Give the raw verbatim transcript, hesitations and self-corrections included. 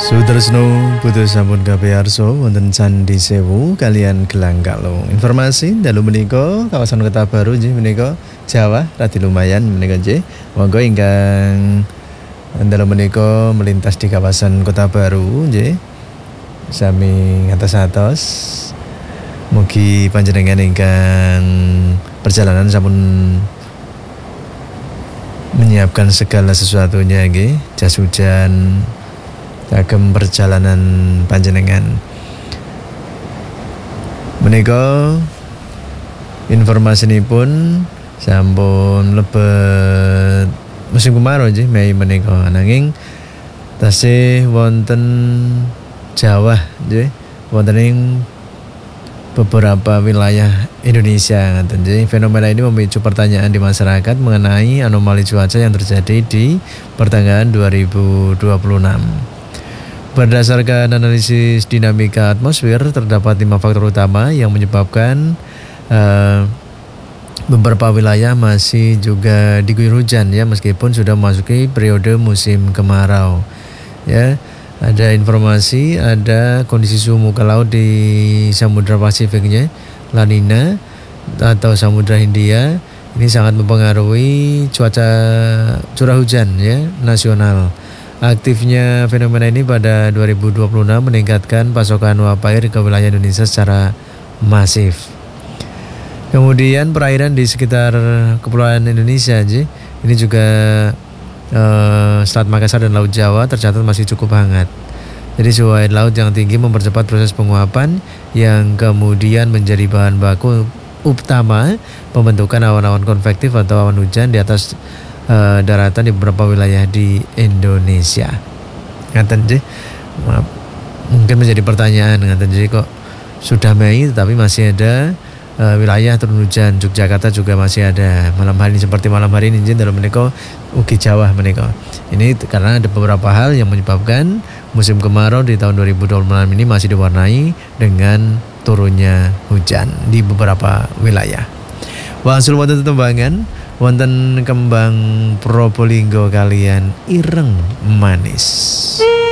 Sutresno putus sampun kabeh arsa wonten Candi Sewu kalian Gelang Kalung. Informasi dalu menika kawasan Kota Baru nggih menika Jawa radi lumayan menika nggih. Monggo ingkang dalu menika melintas di kawasan Kota Baru nggih. Sami ngatos-atos. Mugi panjenengan ingkang perjalanan sampun menyiapkan segala sesuatunya nggih. Jas hujan kagem perjalanan panjenengan. Menika informasinipun sampun lebet musim kemarau nggih Mei menika nanging tasih wonten Jawa nggih wonten ing beberapa wilayah Indonesia ngaten nggih. Fenomena ini memicu pertanyaan di masyarakat mengenai anomali cuaca yang terjadi di pertengahan dua ribu dua puluh enam. Berdasarkan analisis dinamika atmosfer, terdapat lima faktor utama yang menyebabkan uh, beberapa wilayah masih juga diguyur hujan ya, meskipun sudah memasuki periode musim kemarau. Ya, ada informasi, ada kondisi suhu muka laut di Samudra Pasifiknya, La Nina atau Samudra Hindia, ini sangat mempengaruhi cuaca curah hujan ya nasional. Aktifnya fenomena ini pada dua ribu dua puluh enam meningkatkan pasokan uap air ke wilayah Indonesia secara masif. Kemudian perairan di sekitar Kepulauan Indonesia ini juga eh, Selat Makassar dan Laut Jawa tercatat masih cukup hangat. Jadi suhu air laut yang tinggi mempercepat proses penguapan yang kemudian menjadi bahan baku utama pembentukan awan-awan konvektif atau awan hujan di atas Uh, daratan di beberapa wilayah di Indonesia. Ngaten nggih. Mungkin menjadi pertanyaan ngaten nggih kok sudah Mei tetapi masih ada uh, wilayah turun hujan. Yogyakarta juga masih ada. Malam hari ini seperti malam hari ini nggih dalam menika ugi Jawa menika. Ini karena ada beberapa hal yang menyebabkan musim kemarau di tahun dua ribu dua puluh enam ini masih diwarnai dengan turunnya hujan di beberapa wilayah. Wangsul wonten tetembangan wonten kembang Probolinggo kalian ireng manis.